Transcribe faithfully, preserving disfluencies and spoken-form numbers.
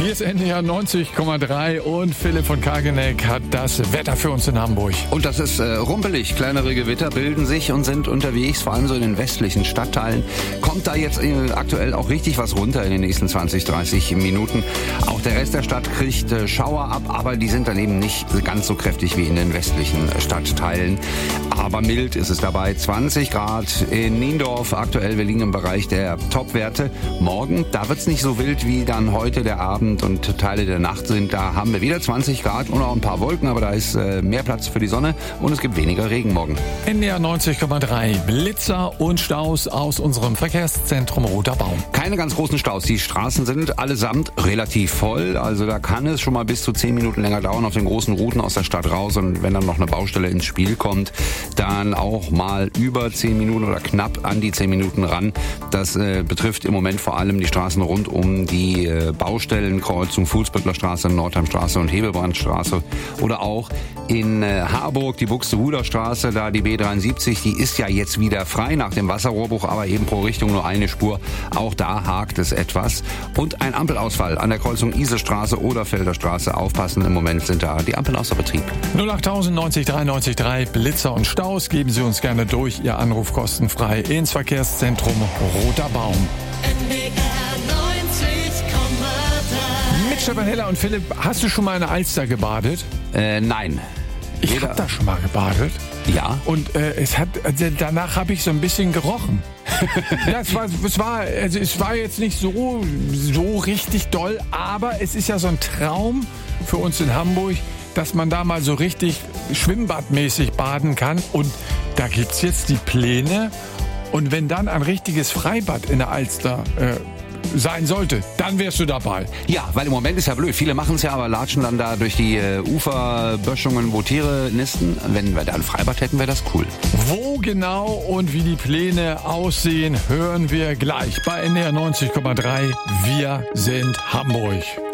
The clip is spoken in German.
Hier ist N D R neunzig Komma drei und Philipp von Kageneck hat das Wetter für uns in Hamburg. Und das ist äh, rumpelig. Kleinere Gewitter bilden sich und sind unterwegs, vor allem so in den westlichen Stadtteilen. Kommt da jetzt äh, aktuell auch richtig was runter in den nächsten zwanzig, dreißig Minuten. Auch der Rest der Stadt kriegt äh, Schauer ab, aber die sind dann eben nicht ganz so kräftig wie in den westlichen Stadtteilen. Aber mild ist es dabei. zwanzig Grad in Niendorf aktuell. Wir liegen im Bereich der Topwerte. Morgen, da wird's nicht so wild wie dann heute der Abend und Teile der Nacht sind. Da haben wir wieder zwanzig Grad und auch ein paar Wolken, aber da ist äh, mehr Platz für die Sonne und es gibt weniger Regen morgen. N D R neunzig Komma drei. Blitzer und Staus aus unserem Verkehrszentrum Roter Baum. Keine ganz großen Staus. Die Straßen sind allesamt relativ voll. Also da kann es schon mal bis zu zehn Minuten länger dauern auf den großen Routen aus der Stadt raus. Und wenn dann noch eine Baustelle ins Spiel kommt, dann auch mal über zehn Minuten oder knapp an die zehn Minuten ran. Das äh, betrifft im Moment vor allem die Straßen rund um die äh, Baustellenkreuzung Fuhlsbüttler Straße, Nordheimstraße und Hebebrandstraße. Oder auch in äh, Harburg die Buxtehuder Straße, da die B dreiundsiebzig, die ist ja jetzt wieder frei nach dem Wasserrohrbruch, aber eben pro Richtung nur eine Spur. Auch da hakt es etwas. Und ein Ampelausfall an der Kreuzung Isestraße oder Felder Straße. Aufpassen, im Moment sind da die Ampeln außer Betrieb. null acht neun drei neun drei Blitzer und Staus. Geben Sie uns gerne durch. Ihr Anruf kostenfrei ins Verkehrszentrum Roter Baum. Mit Stefan Heller und Philipp, hast du schon mal in der Alster gebadet? Äh, nein. Ich Jeder- habe da schon mal gebadet. Ja. Und äh, es hat, also danach habe ich so ein bisschen gerochen. Ja, es war, es war, also es war jetzt nicht so, so richtig doll, aber es ist ja so ein Traum für uns in Hamburg, dass man da mal so richtig schwimmbadmäßig baden kann. Und da gibt's jetzt die Pläne. Und wenn dann ein richtiges Freibad in der Alster äh, sein sollte, dann wärst du dabei. Ja, weil im Moment ist ja blöd. Viele machen es ja, aber latschen dann da durch die äh, Uferböschungen, wo Tiere nisten. Wenn wir da ein Freibad hätten, wäre das cool. Wo genau und wie die Pläne aussehen, hören wir gleich bei N D R neunzig Komma drei. Wir sind Hamburg.